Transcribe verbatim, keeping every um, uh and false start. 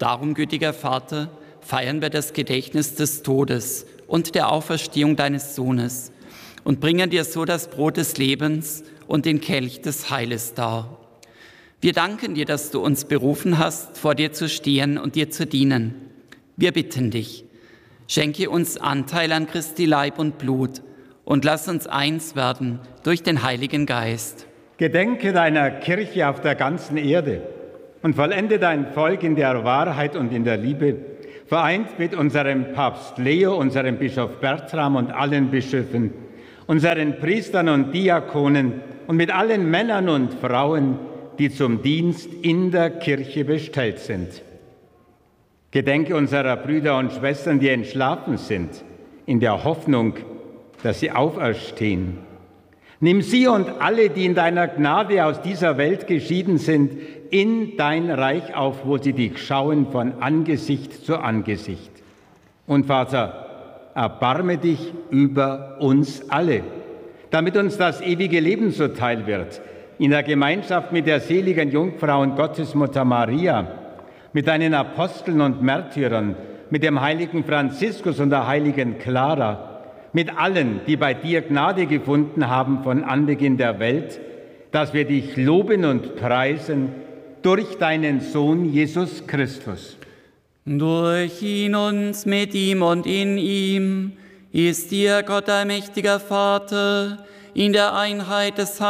Darum, gütiger Vater, feiern wir das Gedächtnis des Todes und der Auferstehung deines Sohnes und bringen dir so das Brot des Lebens und den Kelch des Heiles dar. Wir danken dir, dass du uns berufen hast, vor dir zu stehen und dir zu dienen. Wir bitten dich, schenke uns Anteil an Christi Leib und Blut und lass uns eins werden durch den Heiligen Geist. Gedenke deiner Kirche auf der ganzen Erde und vollende dein Volk in der Wahrheit und in der Liebe, vereint mit unserem Papst Leo, unserem Bischof Bertram und allen Bischöfen, unseren Priestern und Diakonen und mit allen Männern und Frauen, die zum Dienst in der Kirche bestellt sind. Gedenke unserer Brüder und Schwestern, die entschlafen sind, in der Hoffnung, dass sie auferstehen. Nimm sie und alle, die in deiner Gnade aus dieser Welt geschieden sind, in dein Reich auf, wo sie dich schauen von Angesicht zu Angesicht. Und Vater, erbarme dich über uns alle, damit uns das ewige Leben zuteil wird, in der Gemeinschaft mit der seligen Jungfrau und Gottesmutter Maria, mit deinen Aposteln und Märtyrern, mit dem heiligen Franziskus und der heiligen Clara, mit allen, die bei dir Gnade gefunden haben von Anbeginn der Welt, dass wir dich loben und preisen durch deinen Sohn Jesus Christus. Durch ihn, uns, mit ihm und in ihm ist dir, Gott allmächtiger Vater, in der Einheit des